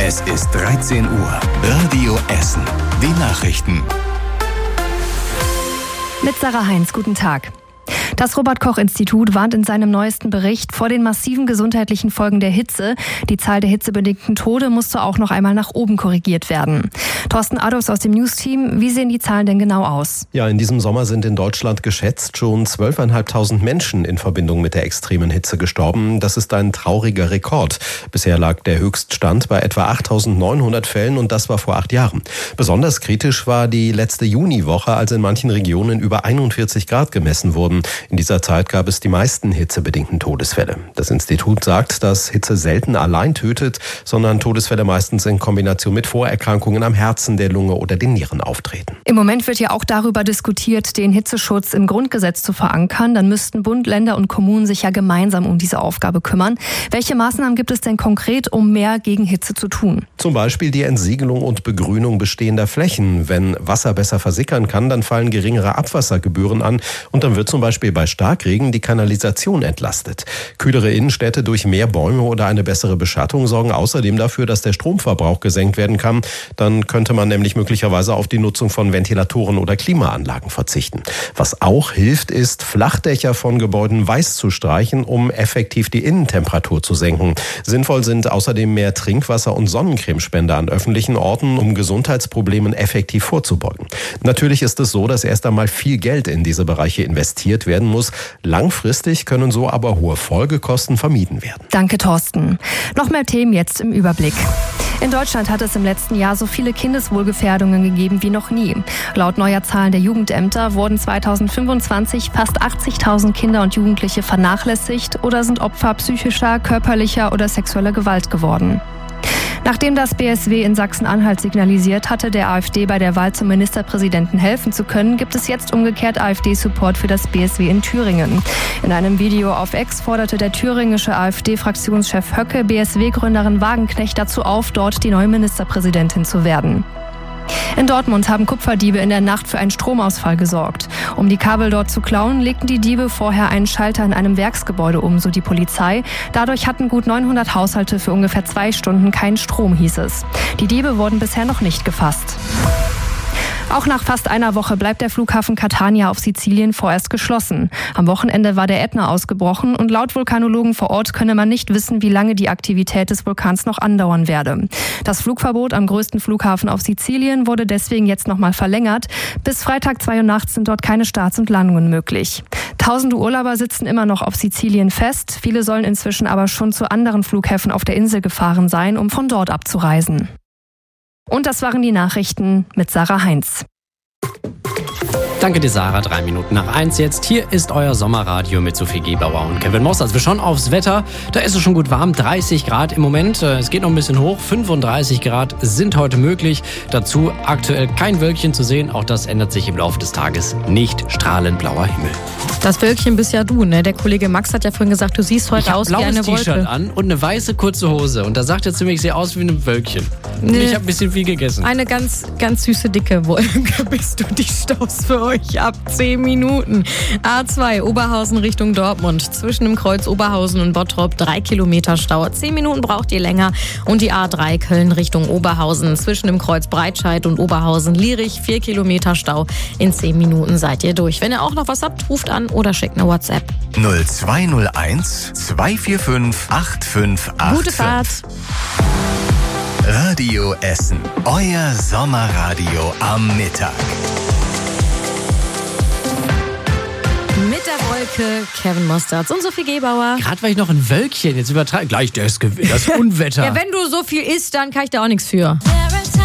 Es ist 13 Uhr. Radio Essen. Die Nachrichten. Mit Sarah Heinz, guten Tag. Das Robert-Koch-Institut warnt in seinem neuesten Bericht vor den massiven gesundheitlichen Folgen der Hitze. Die Zahl der hitzebedingten Tode musste auch noch einmal nach oben korrigiert werden. Thorsten Adolfs aus dem News-Team, wie sehen die Zahlen denn genau aus? Ja, in diesem Sommer sind in Deutschland geschätzt schon 12.500 Menschen in Verbindung mit der extremen Hitze gestorben. Das ist ein trauriger Rekord. Bisher lag der Höchststand bei etwa 8.900 Fällen und das war vor 8 Jahren. Besonders kritisch war die letzte Juniwoche, als in manchen Regionen über 41 Grad gemessen wurden. In dieser Zeit gab es die meisten hitzebedingten Todesfälle. Das Institut sagt, dass Hitze selten allein tötet, sondern Todesfälle meistens in Kombination mit Vorerkrankungen am Herzen, der Lunge oder den Nieren auftreten. Im Moment wird ja auch darüber diskutiert, den Hitzeschutz im Grundgesetz zu verankern. Dann müssten Bund, Länder und Kommunen sich ja gemeinsam um diese Aufgabe kümmern. Welche Maßnahmen gibt es denn konkret, um mehr gegen Hitze zu tun? Zum Beispiel die Entsiegelung und Begrünung bestehender Flächen. Wenn Wasser besser versickern kann, dann fallen geringere Abwassergebühren an und dann wird zum Beispiel bei Starkregen die Kanalisation entlastet. Kühlere Innenstädte durch mehr Bäume oder eine bessere Beschattung sorgen außerdem dafür, dass der Stromverbrauch gesenkt werden kann. Dann könnte man nämlich möglicherweise auf die Nutzung von Ventilatoren oder Klimaanlagen verzichten. Was auch hilft, ist, Flachdächer von Gebäuden weiß zu streichen, um effektiv die Innentemperatur zu senken. Sinnvoll sind außerdem mehr Trinkwasser- und Sonnencremespender an öffentlichen Orten, um Gesundheitsproblemen effektiv vorzubeugen. Natürlich ist es so, dass erst einmal viel Geld in diese Bereiche investiert werden muss. Langfristig können so aber hohe Folgekosten vermieden werden. Danke, Thorsten. Noch mehr Themen jetzt im Überblick. In Deutschland hat es im letzten Jahr so viele Kindeswohlgefährdungen gegeben wie noch nie. Laut neuer Zahlen der Jugendämter wurden 2025 fast 80.000 Kinder und Jugendliche vernachlässigt oder sind Opfer psychischer, körperlicher oder sexueller Gewalt geworden. Nachdem das BSW in Sachsen-Anhalt signalisiert hatte, der AfD bei der Wahl zum Ministerpräsidenten helfen zu können, gibt es jetzt umgekehrt AfD-Support für das BSW in Thüringen. In einem Video auf X forderte der thüringische AfD-Fraktionschef Höcke BSW-Gründerin Wagenknecht dazu auf, dort die neue Ministerpräsidentin zu werden. In Dortmund haben Kupferdiebe in der Nacht für einen Stromausfall gesorgt. Um die Kabel dort zu klauen, legten die Diebe vorher einen Schalter in einem Werksgebäude um, so die Polizei. Dadurch hatten gut 900 Haushalte für ungefähr 2 Stunden keinen Strom, hieß es. Die Diebe wurden bisher noch nicht gefasst. Auch nach fast einer Woche bleibt der Flughafen Catania auf Sizilien vorerst geschlossen. Am Wochenende war der Ätna ausgebrochen und laut Vulkanologen vor Ort könne man nicht wissen, wie lange die Aktivität des Vulkans noch andauern werde. Das Flugverbot am größten Flughafen auf Sizilien wurde deswegen jetzt nochmal verlängert. Bis Freitag 2 Uhr nachts sind dort keine Starts und Landungen möglich. Tausende Urlauber sitzen immer noch auf Sizilien fest. Viele sollen inzwischen aber schon zu anderen Flughäfen auf der Insel gefahren sein, um von dort abzureisen. Und das waren die Nachrichten mit Sarah Heinz. Danke dir, Sarah. 3 Minuten nach 1 jetzt. Hier ist euer Sommerradio mit Sophie Gebauer und Kevin Moss. Also wir schauen aufs Wetter. Da ist es schon gut warm. 30 Grad im Moment. Es geht noch ein bisschen hoch. 35 Grad sind heute möglich. Dazu aktuell kein Wölkchen zu sehen. Auch das ändert sich im Laufe des Tages nicht. Strahlend blauer Himmel. Das Wölkchen bist ja du, ne? Der Kollege Max hat ja vorhin gesagt, du siehst heute aus wie eine Wolke. Ich habe ein blaues T-Shirt an und eine weiße kurze Hose. Und da sagt er ziemlich, ich sehe aus wie ein Wölkchen. Nee. Ich habe ein bisschen viel gegessen. Eine ganz, ganz süße, dicke Wolke bist du. Die staust für euch ab 10 Minuten. A2 Oberhausen Richtung Dortmund. Zwischen dem Kreuz Oberhausen und Bottrop 3 Kilometer Stau. 10 Minuten braucht ihr länger. Und die A3 Köln Richtung Oberhausen. Zwischen dem Kreuz Breitscheid und Oberhausen-Lierich 4 Kilometer Stau. In 10 Minuten seid ihr durch. Wenn ihr auch noch was habt, ruft an oder schickt eine WhatsApp. 0201 245 8585. Gute Fahrt. Radio Essen. Euer Sommerradio am Mittag. Mit der Wolke Kevin Mosterz und Sophie Gebauer. Gerade war ich noch ein Wölkchen. Jetzt übertreiben. Gleich das Unwetter. Ja, wenn du so viel isst, dann kann ich da auch nichts für.